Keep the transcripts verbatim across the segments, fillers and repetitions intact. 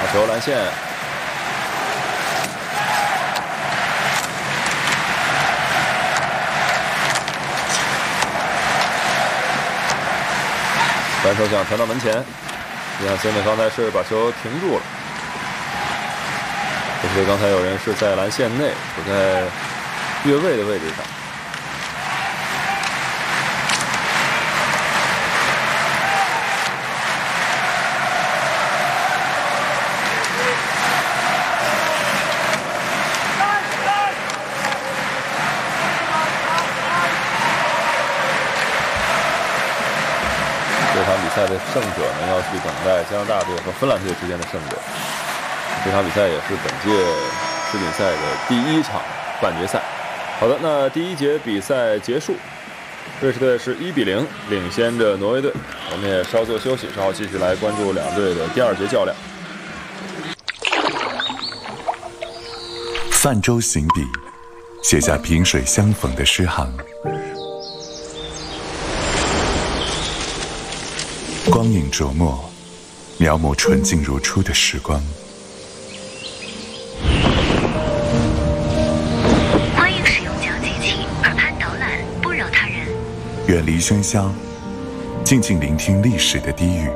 球拦线。反手想传到门前，约翰森的刚才是把球停住了。这是刚才有人是在篮线内，不在越位的位置上。 这场比赛的胜者呢，要去等待加拿大队和芬兰队之间的胜者。这场比赛也是本届世锦赛的第一场半决赛。好的，那第一节比赛结束，瑞士队是一比零领先着挪威队。我们也稍作休息，稍后继续来关注两队的第二节较量。 泛舟行笔，写下萍水相逢的诗行。 光影琢磨，描摹纯净如初的时光。 欢迎使用讲解器，耳畔导览，不扰他人。 远离喧嚣，静静聆听历史的低语。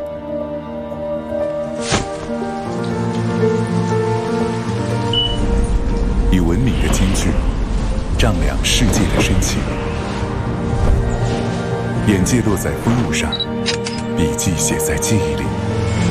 以文明的间距，丈量世界的深情。眼界落在风物上。 笔记写在记忆里。